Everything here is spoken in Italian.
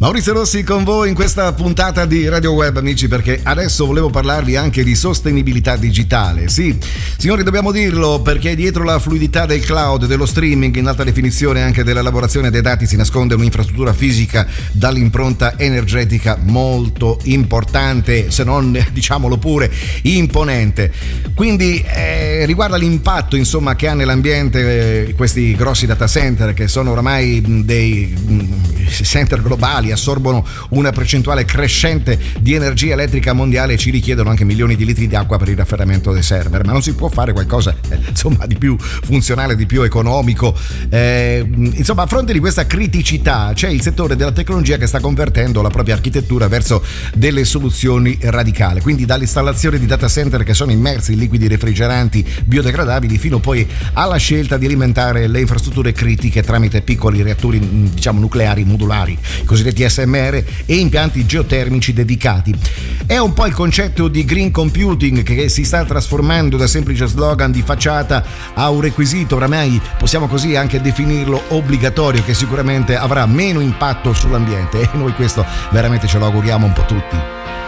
Maurizio Rossi con voi in questa puntata di Radio Web, amici, perché adesso volevo parlarvi anche di sostenibilità digitale. Sì, signori, dobbiamo dirlo, perché dietro la fluidità del cloud, dello streaming in alta definizione, anche dell'elaborazione dei dati, si nasconde un'infrastruttura fisica dall'impronta energetica molto importante, se non, diciamolo pure, imponente. Quindi riguarda l'impatto, insomma, che ha nell'ambiente questi grossi data center, che sono oramai dei center globali, assorbono una percentuale crescente di energia elettrica mondiale e ci richiedono anche milioni di litri di acqua per il raffreddamento dei server. Ma non si può fare qualcosa insomma di più funzionale, di più economico? Insomma, a fronte di questa criticità c'è il settore della tecnologia che sta convertendo la propria architettura verso delle soluzioni radicali, quindi dall'installazione di data center che sono immersi in liquidi refrigeranti biodegradabili fino poi alla scelta di alimentare le infrastrutture critiche tramite piccoli reattori, diciamo, nucleari modulari, i cosiddetti SMR, e impianti geotermici dedicati. È un po' il concetto di green computing che si sta trasformando da semplice slogan di facciata a un requisito, oramai possiamo così anche definirlo obbligatorio, che sicuramente avrà meno impatto sull'ambiente, e noi questo veramente ce lo auguriamo un po' tutti.